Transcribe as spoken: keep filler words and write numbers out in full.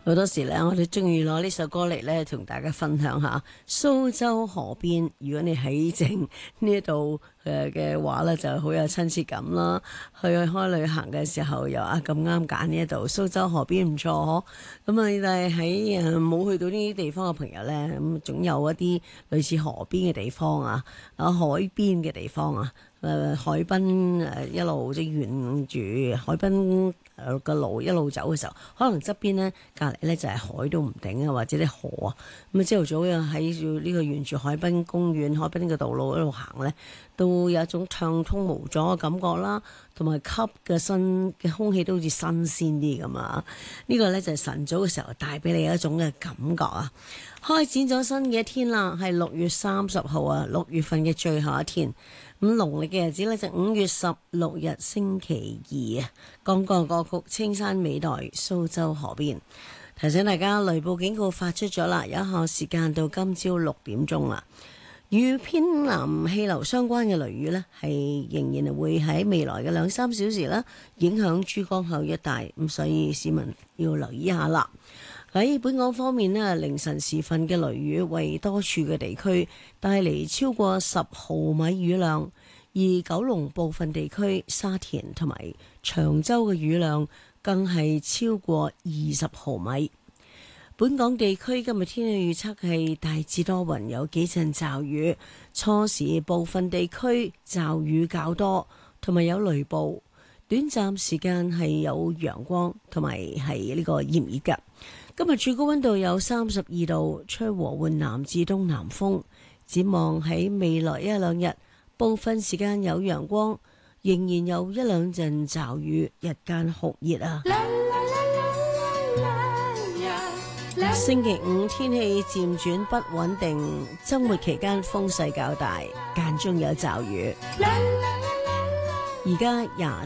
好多時咧，我哋中意攞呢首歌嚟咧，同大家分享下蘇州河邊。如果你喺正呢度誒嘅話咧，就好有親切感啦。去開旅行嘅時候又啊咁啱揀呢一度蘇州河邊唔錯嗬。咁啊，但係喺誒冇去到呢啲地方嘅朋友咧，咁總有一啲類似河邊嘅地方啊，啊海邊嘅地方啊。誒、呃、海濱誒一路即係沿住海濱誒個路一路走嘅時候，可能側邊咧隔離咧就係海都唔定啊，或者啲河啊。咁啊朝頭早又喺住呢個沿住海濱公園、海濱呢個道路一路行咧，都有一種暢通無阻嘅感覺啦，同埋吸嘅新嘅空氣都好似新鮮啲咁啊！呢、這個咧就係晨早嘅時候帶俾你一種嘅感覺啊！開展咗新嘅一天啦，係六月三十號啊，六月份嘅最後一天。咁農曆嘅日子呢，就五月十六日星期二啊。剛剛歌曲《青山美代蘇州河邊》，提醒大家雷暴警告發出咗啦，有效時間到今朝六點鐘啦。與偏南氣流相關嘅雷雨呢，係仍然會喺未來嘅兩三小時啦，影響珠江口一帶，咁所以市民要留意一下啦。喺本港方面呢，凌晨時分嘅雷雨為多處嘅地區帶嚟超過十毫米雨量，而九龍部分地區、沙田同埋長洲嘅雨量更係超過二十毫米。本港地區今日天氣預測係大致多雲，有幾陣驟雨，初時部分地區驟雨較多，同埋有雷暴，短暫時間係有陽光，同埋係呢個炎熱嘅。今日最高溫度有三十二度，吹和緩南至東南風。展望喺未來一兩日，部分時間有陽光，仍然有一兩陣驟雨，日間酷熱啊！星期五天氣漸轉不穩定，周末期間風勢較大，間中有驟雨。而家廿